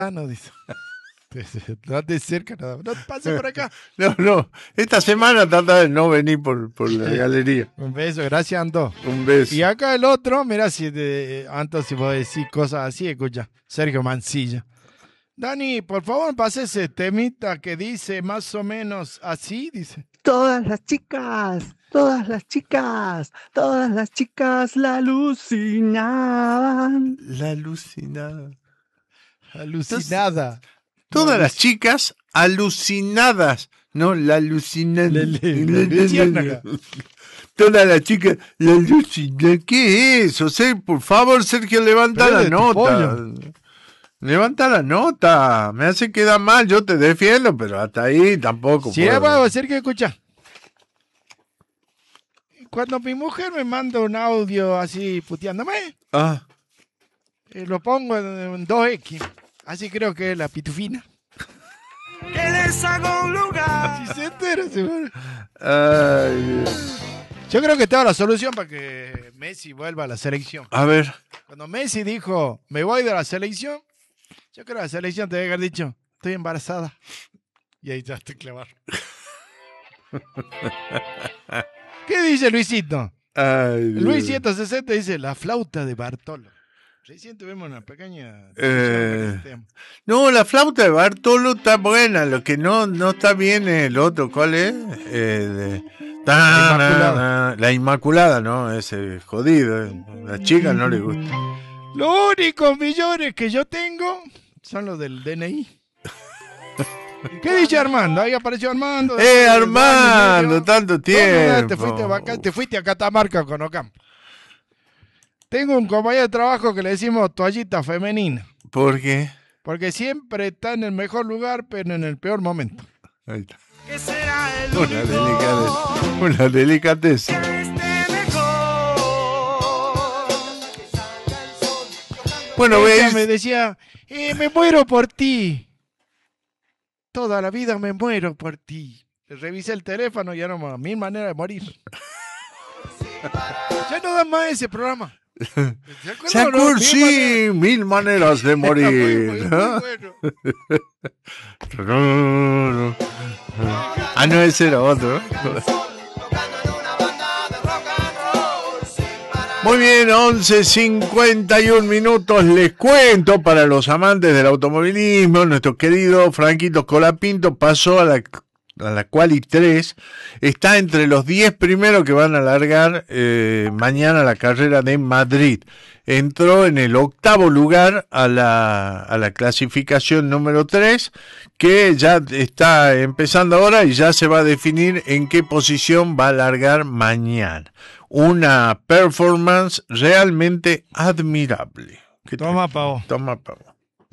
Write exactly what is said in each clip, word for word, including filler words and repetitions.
no dice. No te cerca, no, no pase por acá. No, no, esta semana trata de no venir por, por la galería. Un beso, gracias, Anto. Un beso. Y acá el otro, mira, si te, Anto, si vos decís cosas así, escucha, Sergio Mancilla. Dani, por favor, pase ese temita que dice más o menos así, dice. Todas las chicas, todas las chicas, todas las chicas la alucinaban. La alucinada. Alucinada. Entonces, todas las chicas alucinadas, no la alucinada. Todas las chicas la alucinada. ¿Qué es eso? Ser, por favor, Sergio, levanta Pero la de tu nota. pollo. Levanta la nota. Me hace quedar mal, yo te defiendo, pero hasta ahí tampoco. Sí, puedo. bueno, Sergio, escucha. Cuando mi mujer me manda un audio así puteándome, Ah. eh, lo pongo en, en dos equis. Así creo que es la pitufina. Que les hago un lugar. Si se entera, seguro. Ay, Dios. Yo creo que tengo la solución para que Messi vuelva a la selección. A ver. Cuando Messi dijo, me voy de la selección, yo creo que la selección te debe haber dicho, estoy embarazada. Y ahí ya te clavaron. ¿Qué dice Luisito? Ay, Dios. Luis ciento sesenta dice, la flauta de Bartolo. Recién tuvimos una pequeña... Eh, no, la flauta de Bartolo está buena. Lo que no, no está bien es el otro. ¿Cuál es? Eh, de, ta, La Inmaculada. na, na, la Inmaculada, ¿no? Ese jodido. Eh. A las chicas no les gusta. Los únicos millones que yo tengo son los del D N I. ¿Qué dice Armando? Ahí apareció Armando. ¡Eh, Armando! Tanto tiempo. Te fuiste, a vaca- te fuiste a Catamarca con Ocampo. Tengo un compañero de trabajo que le decimos toallita femenina. ¿Por qué? Porque siempre está en el mejor lugar, pero en el peor momento. Ahí está. Que será el Una único delicadeza. Una delicadeza. que esté mejor. Bueno, Ella veis. me decía, eh, me muero por ti. Toda la vida me muero por ti. Le revisé el teléfono y ya no, mil maneras de morir. Ya no da más ese programa. ¿Se acuerdan ¿Se o no? acuerdan? Mil Sí, mil maneras de maneras. Muy, morir. muy, ¿no? muy bueno. Ah, no, ese era otro. Muy bien, once cincuenta y un minutos. Les cuento para los amantes del automovilismo, nuestro querido Franquito Colapinto pasó a la, a la Quali tres. Está entre los diez primeros que van a largar eh, mañana la carrera de Madrid. Entró en el octavo lugar a la, a la clasificación número tres, que ya está empezando ahora y ya se va a definir en qué posición va a largar mañana. Una performance realmente admirable. ¿Qué te- Toma, Pavo. Toma, Pavo.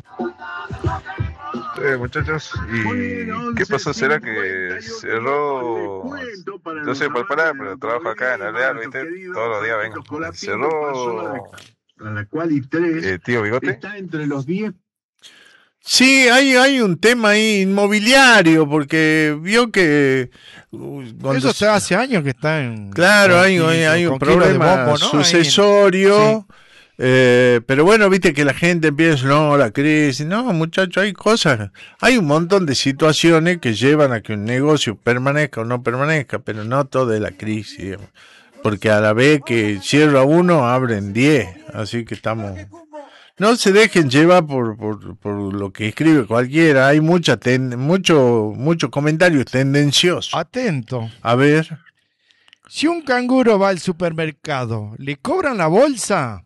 Eh, muchachos, ¿y qué pasó? ¿Será que cerró? No sé por parar, pero trabajo acá en Alvear, ¿viste? Todos los días vengo. ¿Cerró A la Quali tres eh, tío Bigote? está entre los diez. Sí, hay, hay un tema ahí inmobiliario, porque vio que... uh, cuando Eso se- ya hace años que está en... Claro, hay, con- hay, hay un con kilos de problema bombo, ¿no? sucesorio. Sí. Eh, pero bueno, viste que la gente empieza, no, la crisis, no, muchachos, hay cosas, hay un montón de situaciones que llevan a que un negocio permanezca o no permanezca, pero no todo es la crisis, digamos. Porque a la vez que cierra uno, abren diez, así que estamos... No se dejen llevar por, por, por lo que escribe cualquiera, hay mucha ten, mucho, muchos comentarios tendenciosos. Atento. A ver, Si un canguro va al supermercado, ¿le cobran la bolsa?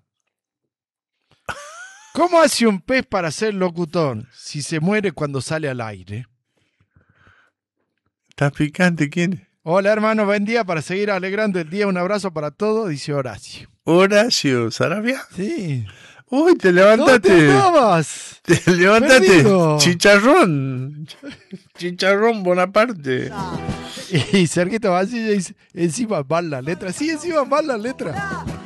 ¿Cómo hace un pez para ser locutor si se muere cuando sale al aire? ¿estás picante quién es? Hola hermano, buen día para seguir alegrando el día. Un abrazo para todos, dice Horacio. Horacio Sarabia. Sí. Uy, te ¿Dónde levantaste. estabas? Te levantaste. Perdido. Chicharrón. Chicharrón Bonaparte. Y Serguito Basile dice, encima van las letras. Sí, encima van las letras.